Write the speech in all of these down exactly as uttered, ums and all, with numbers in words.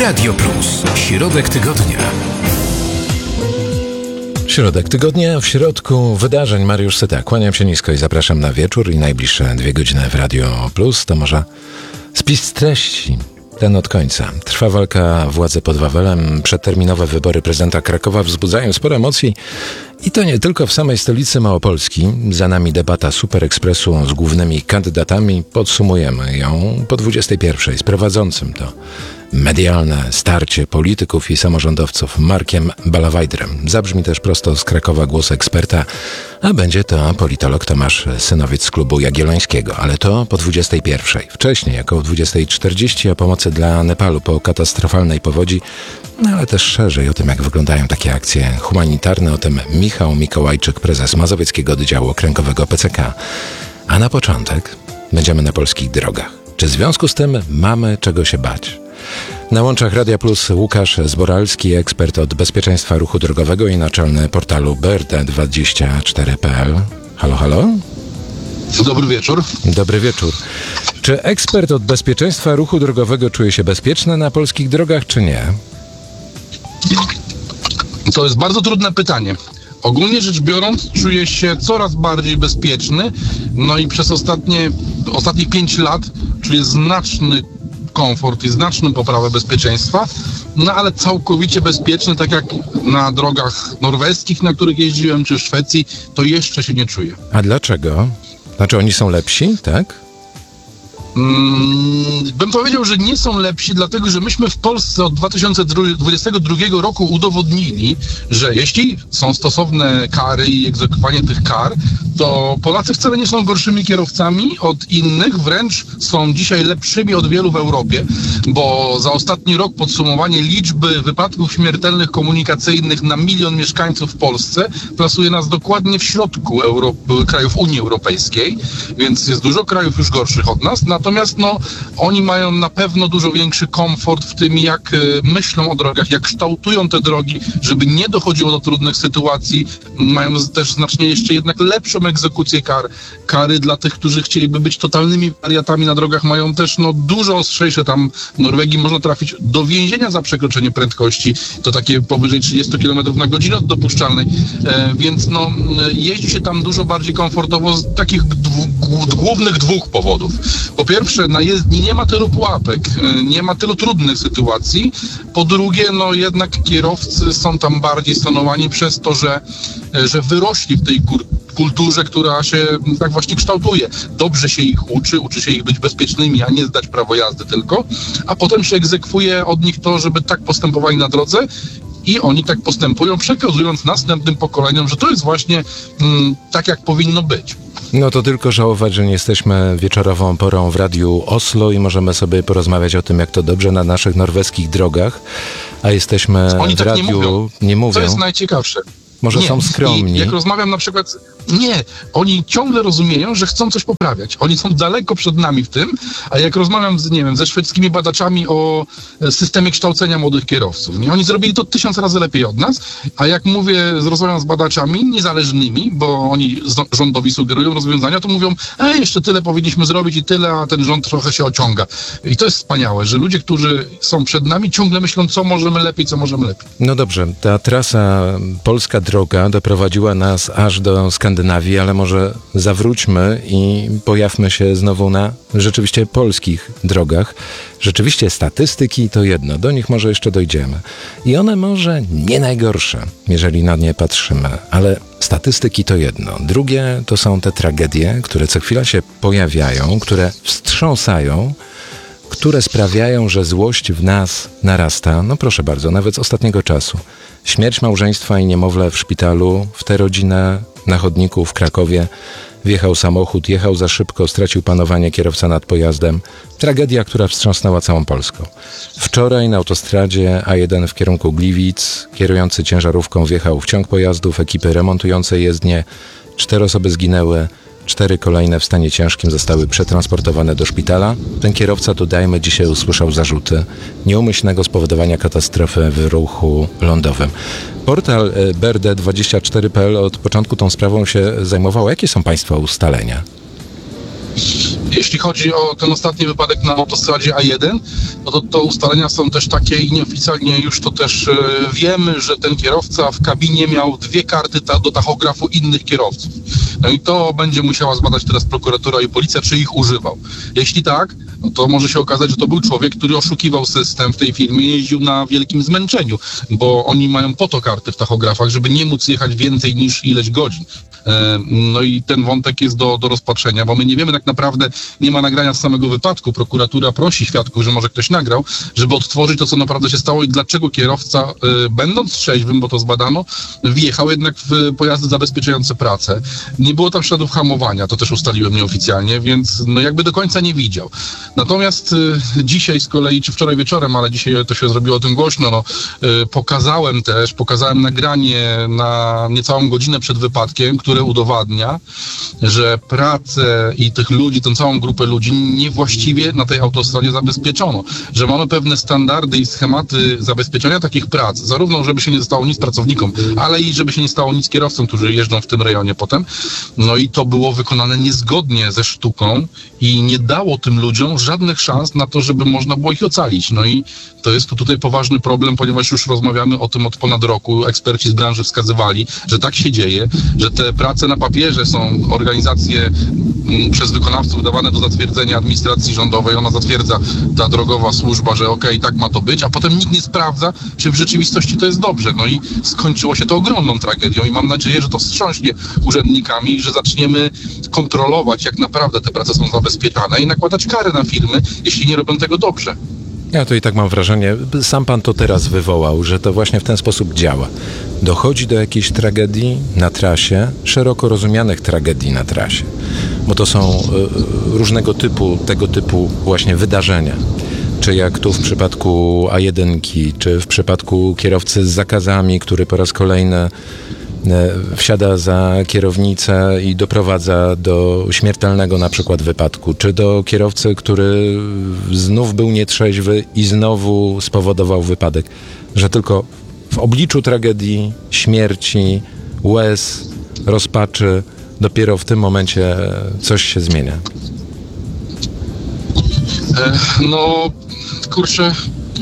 Radio Plus. Środek tygodnia. Środek tygodnia, w środku wydarzeń Mariusz Syta. Kłaniam się nisko i zapraszam na wieczór i najbliższe dwie godziny w Radio Plus. To może spis treści, ten od końca. Trwa walka władzy pod Wawelem. Przedterminowe wybory prezydenta Krakowa wzbudzają spore emocji. I to nie tylko w samej stolicy Małopolski. Za nami debata Super Expressu z głównymi kandydatami. Podsumujemy ją po dwudziestej pierwszej z prowadzącym to medialne starcie polityków i samorządowców Markiem Balawajdrem. Zabrzmi też prosto z Krakowa głos eksperta, a będzie to politolog Tomasz Synowiec z klubu Jagiellońskiego. Ale to po dwudziestej pierwszej. Wcześniej, około dwudziestej czterdzieści, o pomocy dla Nepalu po katastrofalnej powodzi, no ale też szerzej o tym, jak wyglądają takie akcje humanitarne. O tym Michał Mikołajczyk, prezes Mazowieckiego Oddziału Okręgowego P C K. A na początek będziemy na polskich drogach. Czy w związku z tym mamy czego się bać? Na łączach Radia Plus Łukasz Zboralski, ekspert od bezpieczeństwa ruchu drogowego i naczelny portalu B R D dwadzieścia cztery kropka p l. Halo, halo? Dobry wieczór. Dobry wieczór. Czy ekspert od bezpieczeństwa ruchu drogowego czuje się bezpieczny na polskich drogach, czy nie? To jest bardzo trudne pytanie. Ogólnie rzecz biorąc, czuję się coraz bardziej bezpieczny, no i przez ostatnie, ostatnich pięć lat czuję znaczny komfort i znaczną poprawę bezpieczeństwa, no ale całkowicie bezpieczny, tak jak na drogach norweskich, na których jeździłem, czy w Szwecji, to jeszcze się nie czuję. A dlaczego? Znaczy oni są lepsi, tak? Hmm, bym powiedział, że nie są lepsi, dlatego że myśmy w Polsce od dwa tysiące dwudziestego drugiego roku udowodnili, że jeśli są stosowne kary i egzekwowanie tych kar, to Polacy wcale nie są gorszymi kierowcami od innych, wręcz są dzisiaj lepszymi od wielu w Europie, bo za ostatni rok podsumowanie liczby wypadków śmiertelnych komunikacyjnych na milion mieszkańców w Polsce plasuje nas dokładnie w środku Euro- krajów Unii Europejskiej, więc jest dużo krajów już gorszych od nas. Natomiast no, oni mają na pewno dużo większy komfort w tym, jak y, myślą o drogach, jak kształtują te drogi, żeby nie dochodziło do trudnych sytuacji. Mają też znacznie jeszcze jednak lepszą egzekucję kar. Kary dla tych, którzy chcieliby być totalnymi wariatami na drogach, mają też no, dużo ostrzejsze. Tam w Norwegii można trafić do więzienia za przekroczenie prędkości. To takie powyżej trzydzieści kilometrów na godzinę od dopuszczalnej. E, więc no, jeździ się tam dużo bardziej komfortowo z takich dwu, głównych dwóch powodów. Po pierwsze, na jezdni nie ma tylu pułapek, nie ma tylu trudnych sytuacji. Po drugie, no jednak kierowcy są tam bardziej stonowani przez to, że, że wyrośli w tej kulturze, która się tak właśnie kształtuje. Dobrze się ich uczy, uczy się ich być bezpiecznymi, a nie zdać prawo jazdy tylko, a potem się egzekwuje od nich to, żeby tak postępowali na drodze. I oni tak postępują, przekazując następnym pokoleniom, że to jest właśnie mm, tak, jak powinno być. No to tylko żałować, że nie jesteśmy wieczorową porą w Radiu Oslo i możemy sobie porozmawiać o tym, jak to dobrze na naszych norweskich drogach, a jesteśmy Oni w tak radiu... nie mówią. Nie mówią. To jest najciekawsze. Może nie. są skromni. I jak rozmawiam na przykład... Nie, oni ciągle rozumieją, że chcą coś poprawiać. Oni są daleko przed nami w tym, a jak rozmawiam z, nie wiem, ze szwedzkimi badaczami o systemie kształcenia młodych kierowców, nie? Oni zrobili to tysiąc razy lepiej od nas, a jak mówię, rozmawiam z badaczami niezależnymi, bo oni rządowi sugerują rozwiązania, to mówią, e, jeszcze tyle powinniśmy zrobić i tyle, a ten rząd trochę się ociąga. I to jest wspaniałe, że ludzie, którzy są przed nami, ciągle myślą, co możemy lepiej, co możemy lepiej. No dobrze, ta trasa Polska Droga doprowadziła nas aż do Skandynawii, ale może zawróćmy i pojawmy się znowu na rzeczywiście polskich drogach. Rzeczywiście statystyki to jedno, do nich może jeszcze dojdziemy. I one może nie najgorsze, jeżeli na nie patrzymy, ale statystyki to jedno. Drugie to są te tragedie, które co chwila się pojawiają, które wstrząsają, które sprawiają, że złość w nas narasta. No proszę bardzo, nawet z ostatniego czasu. Śmierć małżeństwa i niemowlę w szpitalu, w tę rodzinę na chodniku w Krakowie wjechał samochód, jechał za szybko, stracił panowanie kierowca nad pojazdem. Tragedia, która wstrząsnęła całą Polską. Wczoraj na autostradzie A jeden w kierunku Gliwic kierujący ciężarówką wjechał w ciąg pojazdów ekipy remontującej jezdnię. Cztery osoby zginęły, cztery kolejne w stanie ciężkim zostały przetransportowane do szpitala. Ten kierowca, dodajmy, dzisiaj usłyszał zarzuty nieumyślnego spowodowania katastrofy w ruchu lądowym. Portal B R D dwadzieścia cztery kropka p l od początku tą sprawą się zajmował. Jakie są Państwa ustalenia? jeśli chodzi o ten ostatni wypadek na autostradzie A jeden, no to, to ustalenia są też takie i nieoficjalnie już to też e, wiemy, że ten kierowca w kabinie miał dwie karty ta, do tachografu innych kierowców. No i to będzie musiała zbadać teraz prokuratura i policja, czy ich używał. Jeśli tak, no to może się okazać, że to był człowiek, który oszukiwał system w tej firmie, jeździł na wielkim zmęczeniu, bo oni mają po to karty w tachografach, żeby nie móc jechać więcej niż ileś godzin. No i ten wątek jest do, do rozpatrzenia, bo my nie wiemy tak naprawdę, nie ma nagrania z samego wypadku. Prokuratura prosi świadków, że może ktoś nagrał, żeby odtworzyć to, co naprawdę się stało i dlaczego kierowca, będąc trzeźwym, bo to zbadano, wjechał jednak w pojazdy zabezpieczające pracę. Nie było tam śladów hamowania, to też ustaliłem nieoficjalnie, więc no jakby do końca nie widział. Natomiast dzisiaj z kolei, czy wczoraj wieczorem, ale dzisiaj to się zrobiło o tym głośno, no, pokazałem też, pokazałem nagranie na niecałą godzinę przed wypadkiem, które udowadnia, że pracę i tych ludzi, tę całą grupę ludzi niewłaściwie na tej autostradzie zabezpieczono. Że mamy pewne standardy i schematy zabezpieczenia takich prac, zarówno żeby się nie stało nic pracownikom, ale i żeby się nie stało nic kierowcom, którzy jeżdżą w tym rejonie potem. No i to było wykonane niezgodnie ze sztuką i nie dało tym ludziom żadnych szans na to, żeby można było ich ocalić. No i to jest tu tutaj poważny problem, ponieważ już rozmawiamy o tym od ponad roku. Eksperci z branży wskazywali, że tak się dzieje, że te prace na papierze są organizacje m, przez wykonawców dawane do zatwierdzenia administracji rządowej. Ona zatwierdza, ta drogowa służba, że okej, okay, tak ma to być, a potem nikt nie sprawdza, czy w rzeczywistości to jest dobrze. No i skończyło się to ogromną tragedią i mam nadzieję, że to wstrząśnie urzędnikami, że zaczniemy kontrolować, jak naprawdę te prace są zabezpieczane i nakładać kary na firmy, jeśli nie robią tego dobrze. Ja to i tak mam wrażenie, sam pan to teraz wywołał, że to właśnie w ten sposób działa. Dochodzi do jakiejś tragedii na trasie, szeroko rozumianych tragedii na trasie, bo to są y, różnego typu, tego typu właśnie wydarzenia. Czy jak tu w przypadku A jeden, czy w przypadku kierowcy z zakazami, który po raz kolejny wsiada za kierownicę i doprowadza do śmiertelnego na przykład wypadku, czy do kierowcy, który znów był nietrzeźwy i znowu spowodował wypadek, że tylko w obliczu tragedii, śmierci, łez, rozpaczy dopiero w tym momencie coś się zmienia. No, kurczę,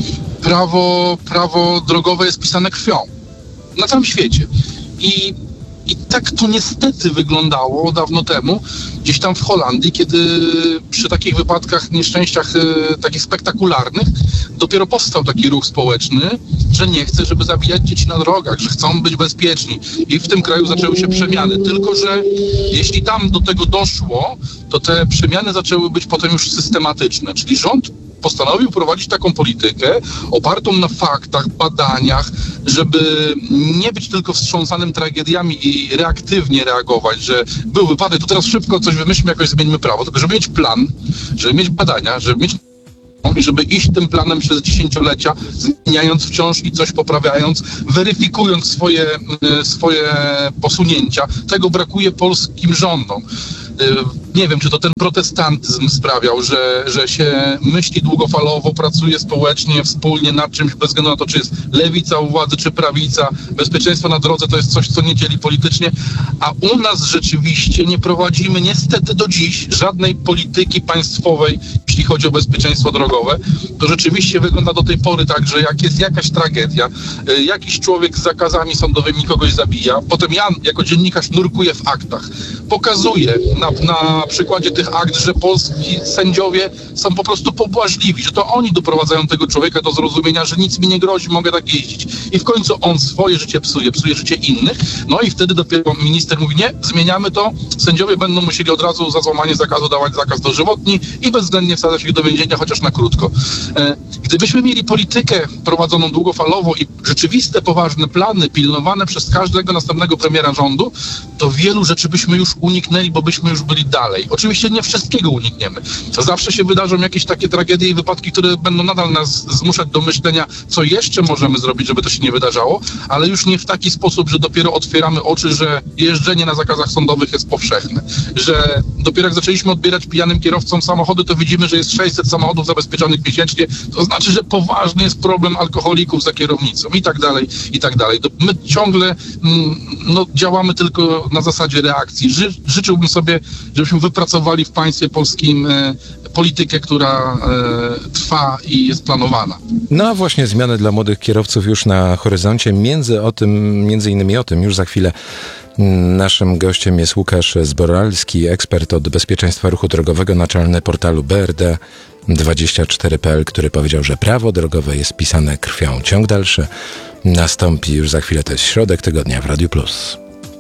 prawo, prawo drogowe jest pisane krwią na całym świecie. I, I tak to niestety wyglądało dawno temu, gdzieś tam w Holandii, kiedy przy takich wypadkach, nieszczęściach e, takich spektakularnych dopiero powstał taki ruch społeczny, że nie chce, żeby zabijać dzieci na drogach, że chcą być bezpieczni. I w tym kraju zaczęły się przemiany. Tylko że jeśli tam do tego doszło, to te przemiany zaczęły być potem już systematyczne. Czyli rząd postanowił prowadzić taką politykę opartą na faktach, badaniach, żeby nie być tylko wstrząsanym tragediami i reaktywnie reagować, że był wypadek, to teraz szybko coś wymyślmy, jakoś zmienimy prawo, tylko żeby mieć plan, żeby mieć badania, żeby mieć i żeby iść tym planem przez dziesięciolecia, zmieniając wciąż i coś poprawiając, weryfikując swoje, swoje posunięcia. Tego brakuje polskim rządom. Nie wiem, czy to ten protestantyzm sprawiał, że, że się myśli długofalowo, pracuje społecznie, wspólnie nad czymś, bez względu na to, czy jest lewica u władzy, czy prawica. Bezpieczeństwo na drodze to jest coś, co nie dzieli politycznie, a u nas rzeczywiście nie prowadzimy niestety do dziś żadnej polityki państwowej, jeśli chodzi o bezpieczeństwo drogowe. To rzeczywiście wygląda do tej pory tak, że jak jest jakaś tragedia, jakiś człowiek z zakazami sądowymi kogoś zabija, potem ja jako dziennikarz nurkuję w aktach, pokazuję na na przykładzie tych akt, że polski sędziowie są po prostu pobłażliwi, że to oni doprowadzają tego człowieka do zrozumienia, że nic mi nie grozi, mogę tak jeździć. I w końcu on swoje życie psuje, psuje życie innych, no i wtedy dopiero minister mówi, nie, zmieniamy to, sędziowie będą musieli od razu za złamanie zakazu dawać zakaz dożywotni i bezwzględnie wsadzać ich do więzienia, chociaż na krótko. Gdybyśmy mieli politykę prowadzoną długofalowo i rzeczywiste, poważne plany pilnowane przez każdego następnego premiera rządu, to wielu rzeczy byśmy już uniknęli, bo byśmy już byli dalej. Oczywiście nie wszystkiego unikniemy. Zawsze się wydarzą jakieś takie tragedie i wypadki, które będą nadal nas zmuszać do myślenia, co jeszcze możemy zrobić, żeby to się nie wydarzało, ale już nie w taki sposób, że dopiero otwieramy oczy, że jeżdżenie na zakazach sądowych jest powszechne. Że dopiero jak zaczęliśmy odbierać pijanym kierowcom samochody, to widzimy, że jest sześćset samochodów zabezpieczonych miesięcznie. To znaczy, znaczy, że poważny jest problem alkoholików za kierownicą i tak dalej, i tak dalej. My ciągle no, działamy tylko na zasadzie reakcji. Ży, życzyłbym sobie, żebyśmy wypracowali w państwie polskim e, politykę, która e, trwa i jest planowana. No a właśnie zmiany dla młodych kierowców już na horyzoncie. Między o tym, między innymi o tym już za chwilę. Naszym gościem jest Łukasz Zboralski, ekspert od bezpieczeństwa ruchu drogowego, naczelny portalu B R D dwadzieścia cztery kropka p l, który powiedział, że prawo drogowe jest pisane krwią. Ciąg dalszy nastąpi już za chwilę. To jest Środek Tygodnia w Radiu Plus.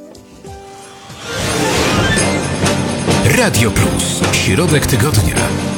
Radio Plus. Środek Tygodnia.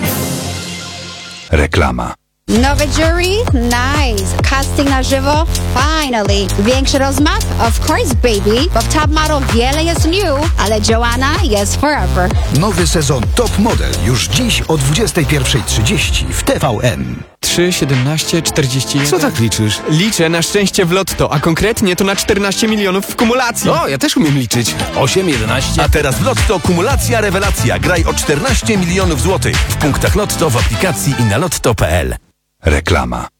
Reklama. Nowy jury? Nice. Casting na żywo? Finally. Większy rozmach? Of course, baby. Bo w Top Model wiele jest new, ale Joanna jest forever. Nowy sezon Top Model już dziś o dwudziestej pierwszej trzydzieści w T V N. trzy, siedemnaście, czterdzieści jeden. Co tak liczysz? Liczę na szczęście w lotto, a konkretnie to na czternaście milionów w kumulacji. O, ja też umiem liczyć. osiem, jedenaście. A teraz w Lotto kumulacja rewelacja. Graj o czternaście milionów złotych w punktach Lotto, w aplikacji i na lotto kropka p l. Reklama.